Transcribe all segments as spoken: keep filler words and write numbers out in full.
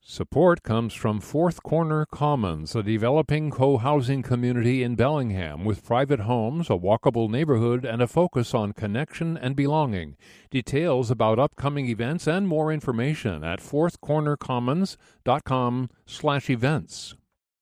Support comes from Fourth Corner Commons, a developing co-housing community in Bellingham with private homes, a walkable neighborhood, and a focus on connection and belonging. Details about upcoming events and more information at fourthcornercommons.com slash events.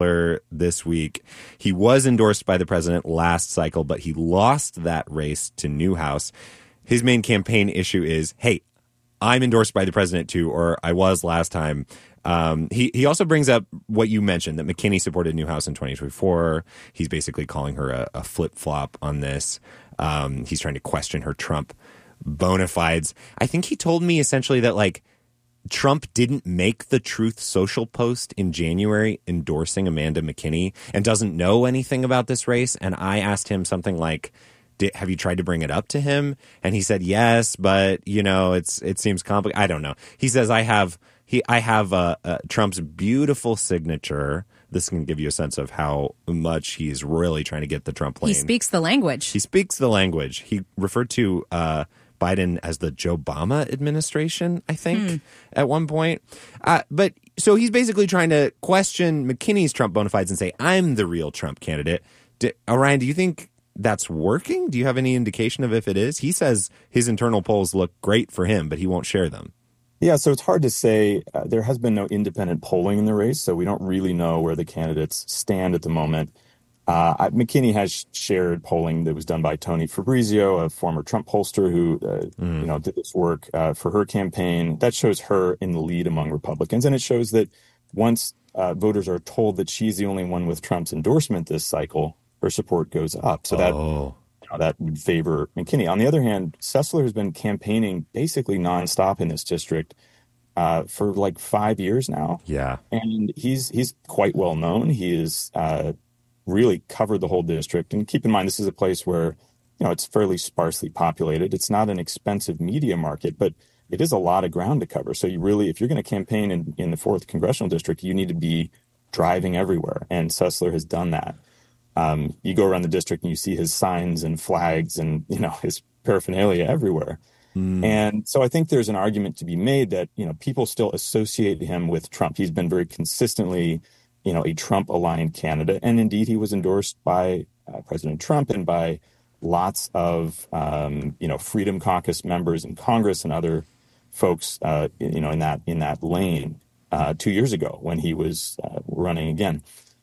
This week, he was endorsed by the president last cycle, but he lost that race to Newhouse. His main campaign issue is, hey, I'm endorsed by the president too, or I was last time. Um, he, he also brings up what you mentioned, that McKinney supported Newhouse in twenty twenty-four. He's basically calling her a, a flip-flop on this. Um, he's trying to question her Trump bona fides. I think he told me essentially that, like, Trump didn't make the Truth Social post in January endorsing Amanda McKinney and doesn't know anything about this race. And I asked him something like, Did, have you tried to bring it up to him? And he said, yes, but, you know, it's it seems complicated. I don't know. He says, I have he I have uh, uh, Trump's beautiful signature. This can give you a sense of how much he's really trying to get the Trump lane. He speaks the language. He speaks the language. He referred to uh, Biden as the Joe Obama administration, I think, hmm. at one point. Uh, but so he's basically trying to question McKinney's Trump bona fides and say, I'm the real Trump candidate. Do, Orion, do you think that's working? Do you have any indication of if it is? He says his internal polls look great for him, but he won't share them. Yeah, so it's hard to say. Uh, there has been no independent polling in the race, so we don't really know where the candidates stand at the moment. Uh, McKinney has shared polling that was done by Tony Fabrizio, a former Trump pollster who uh, mm. you know, did this work uh, for her campaign. That shows her in the lead among Republicans, and it shows that once uh, voters are told that she's the only one with Trump's endorsement this cycle, her support goes up. So that oh. you know, that would favor McKinney. On the other hand, Sessler has been campaigning basically nonstop in this district uh, for like five years now. Yeah, and he's he's quite well known. He is uh, really covered the whole district. And keep in mind, this is a place where you know it's fairly sparsely populated. It's not an expensive media market, but it is a lot of ground to cover. So you really, if you're going to campaign in, in the fourth congressional district, you need to be driving everywhere. And Sessler has done that. Um, you go around the district and you see his signs and flags and, you know, his paraphernalia everywhere. Mm. And so I think there's an argument to be made that, you know, people still associate him with Trump. He's been very consistently, you know, a Trump-aligned candidate. And indeed, he was endorsed by uh, President Trump and by lots of, um, you know, Freedom Caucus members in Congress and other folks, uh, you know, in that in that lane uh, two years ago when he was uh, running again.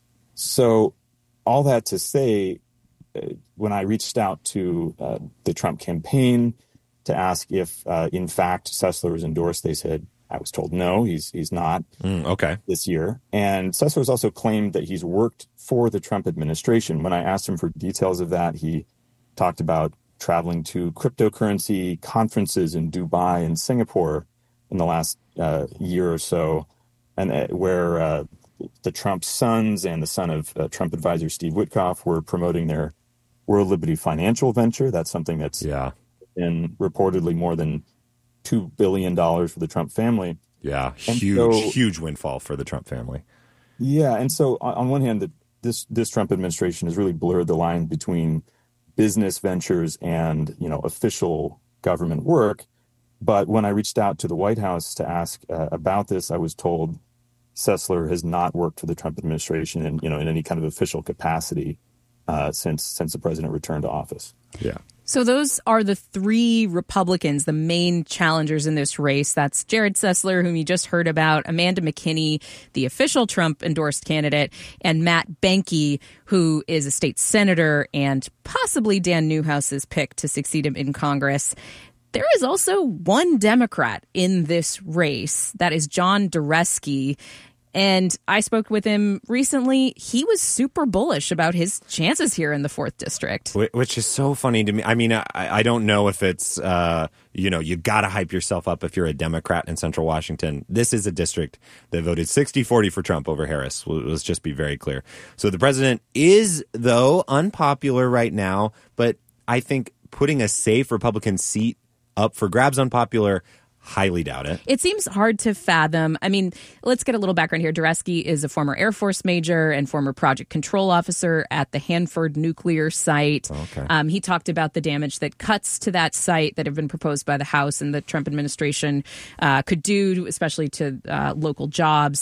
So all that to say, uh, when I reached out to uh, the Trump campaign to ask if, uh, in fact, Sessler was endorsed, they said, I was told no, he's he's not mm, okay. this year. And Sessler has also claimed that he's worked for the Trump administration. When I asked him for details of that, he talked about traveling to cryptocurrency conferences in Dubai and Singapore in the last uh, year or so, and uh, where uh, the Trump sons and the son of uh, Trump advisor Steve Witkoff were promoting their World Liberty financial venture. That's something that's yeah. been reportedly more than two billion dollars for the Trump family. Yeah, and huge, so, huge windfall for the Trump family. Yeah, and so on, on one hand, the, this this Trump administration has really blurred the line between business ventures and, you know, official government work. But when I reached out to the White House to ask uh, about this, I was told Sessler has not worked for the Trump administration in, you know, in any kind of official capacity uh, since since the president returned to office. Yeah. So those are the three Republicans, the main challengers in this race. That's Jared Sessler, whom you just heard about, Amanda McKinney, the official Trump-endorsed candidate, and Matt Behnke, who is a state senator and possibly Dan Newhouse's pick to succeed him in Congress. There is also one Democrat in this race. That is John Dureski. And I spoke with him recently. He was super bullish about his chances here in the fourth district. Which is so funny to me. I mean, I, I don't know if it's, uh, you know, you got to hype yourself up if you're a Democrat in Central Washington. This is a district that voted sixty forty for Trump over Harris. Let's just be very clear. So the president is, though, unpopular right now. But I think putting a safe Republican seat up for grabs unpopular, highly doubt it. It seems hard to fathom. I mean, let's get a little background here. Dureski is a former Air Force major and former project control officer at the Hanford nuclear site. Okay. Um, he talked about the damage that cuts to that site that have been proposed by the House and the Trump administration uh, could do, especially to uh, local jobs.